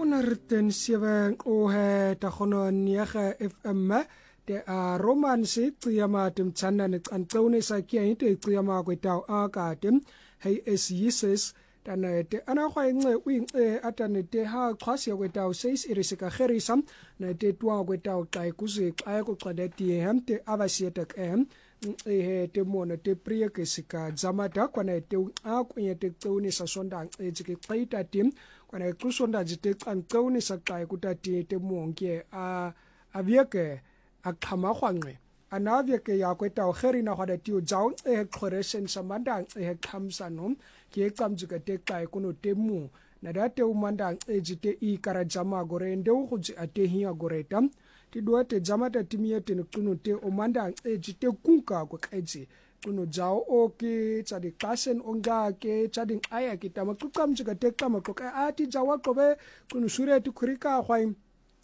107 ohe tagono 9 FM te a romance ciyama tem channa ne cantsone sa kia inte ciyama kwetao akate hey esises tana te ana khwa ince uince atane te ha khwasi kwetao says irisika kherisa na te twa kwetao kai kuze xa ko qadati hamte abasieta kem te mona te prieke sika zamata kwana te akwenye te tsone sa sonda ejike qaita tim kwana kusonda jite tsone sa xa kutati te monke avieke akhama khwanqe anavieke ya kwetao kherina khwada tiu jaw exploration samanda khamsa nom ke tsamjika te xa kuno te mu na date umanda ejite ikara jama gore ndeu khuji atehia goreta ti doate jamata timiyete ne kuno te omanda ejite kunka ko keji kuno jaw oke tsadi klasen onga ke tsadi aya kitama kukamjika te kama ko ati jawa kobe kuno sure ti khurika khwaim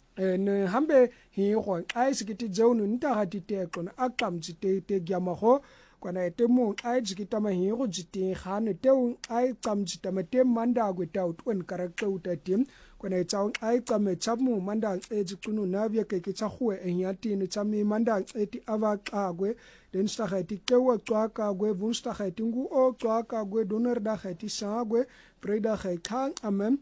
ne hambe hi go ai sikiti jawnu nta hati te kona akamji te gyama ho kwana te mo ai jikita ma hi go jite khane te ai kamji tama te manda go ta utwen karakta utatim kwana tsaw ai kame chamu manda ejikunu navya ke ke tsakhwe enyati ne tsami manda eti ava kagwe den stakhati kewa twaka gwe vun stakhati ngu o twaka gwe doner da khati sagwe preda khaikhang amem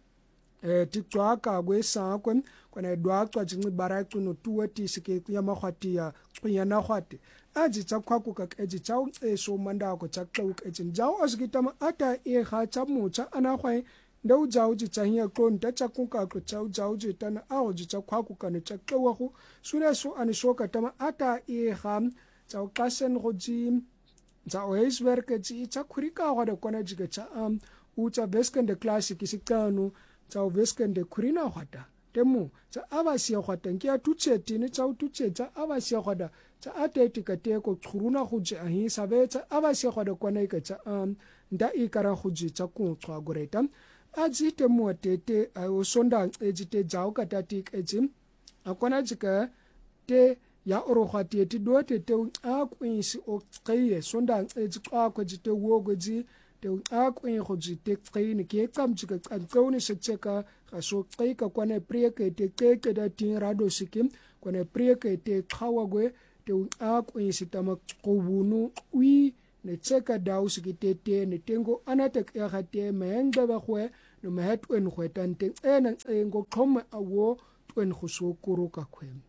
ti twaka gwe sakwe kwana dwaka jingi baratu no tuwati sike ya makhwati ya na khwati aji tsakhwaku ka eji tsaw so manda ko tsaklau ejin jaw asgitama ata e kha chamu cha ana khwai ndau jaw ji chahiya kon ta tsakunka ko tsaw jaw ji tana aw ji tsakhwaku ka ne tsaklau khu sura so ani shoka tama ata e kha tsaw kasen roji jaw heiswerk ji tsakhurika wa de kona jiga cha ucha vesken de classic isikanu tsaw vesken de kurina khwata temu tsa abasia khwata nkia tucheti ne tsaw tuchetsa abasia khwada tsa atetika te ko khuruna khuji ahi sabe tsa abasia khwada kwana ika tsa nda ikara khuji tsa ku tswa goreta aji temu tete o sonda ejite jaw katati ejim akwana jika te ya oro khwati ti dote te akwinsi o qiye sonda ejikwa ko jite wogoji te akwin khuji te qini ke kamjika kantsoni secheka kaso qika kwana prieke te keke da tin rado sikim kwana prieke te khawagwe te akwin sitama qubunu wi ne cheka daw sikitete ne tengo anatek ya khate mengba ba khwe no mehet en khwetan te ena ngo khoma awo twen khuso kuru ka khwem